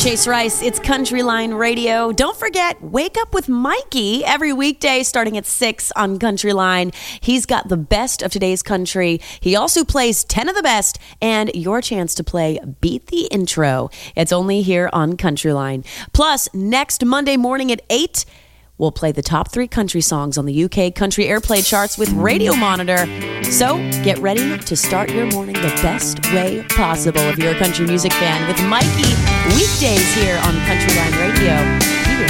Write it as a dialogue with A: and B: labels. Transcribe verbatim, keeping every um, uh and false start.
A: Chase Rice. It's Countryline Radio. Don't forget, Wake Up with Mikey every weekday starting at six on Countryline. He's got the best of today's country. He also plays ten of the best and your chance to play Beat the Intro. It's only here on Countryline. Plus, next Monday morning at eight, we'll play the top three country songs on the U K Country Airplay charts with Radio Monitor. So get ready to start your morning the best way possible if you're a country music fan with Mikey, weekdays here on Countryline Radio.